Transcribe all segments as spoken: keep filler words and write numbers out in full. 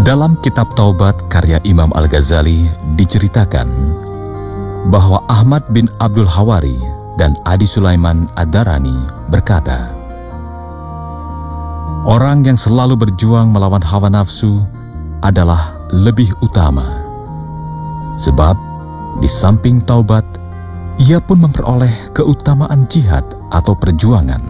Dalam kitab Taubat karya Imam Al-Ghazali diceritakan bahwa Ahmad bin Abdul Hawari dan Adi Sulaiman Ad-Darani berkata, orang yang selalu berjuang melawan hawa nafsu adalah lebih utama. Sebab di samping taubat, ia pun memperoleh keutamaan jihad atau perjuangan.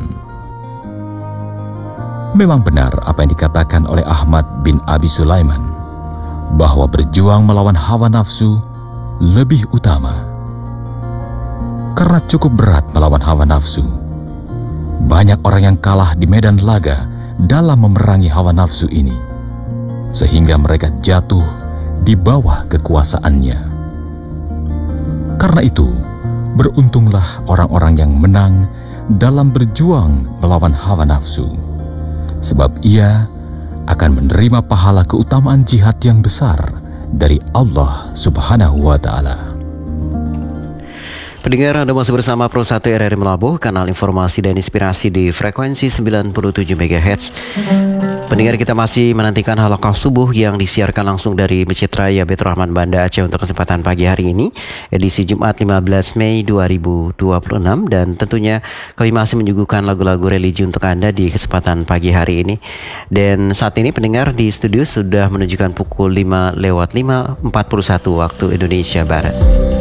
Memang benar apa yang dikatakan oleh Ahmad bin Abi Sulaiman, bahwa berjuang melawan hawa nafsu lebih utama. Karena cukup berat melawan hawa nafsu. Banyak orang yang kalah di medan laga dalam memerangi hawa nafsu ini, sehingga mereka jatuh di bawah kekuasaannya. Karena itu, beruntunglah orang-orang yang menang dalam berjuang melawan hawa nafsu, sebab ia akan menerima pahala keutamaan jihad yang besar dari Allah Subhanahu wa Ta'ala. Pendengar, Anda masih bersama Pro satu R R I Melabuh, kanal informasi dan inspirasi di frekuensi sembilan puluh tujuh megahertz. Pendengar, kita masih menantikan halaqah subuh yang disiarkan langsung dari Masjid Raya Baitur Rahman Banda Aceh untuk kesempatan pagi hari ini, edisi Jumat lima belas Mei dua ribu dua puluh enam, dan tentunya kami masih menyuguhkan lagu-lagu religi untuk Anda di kesempatan pagi hari ini. Dan saat ini pendengar, di studio sudah menunjukkan pukul lima lewat lima empat puluh satu waktu Indonesia Barat.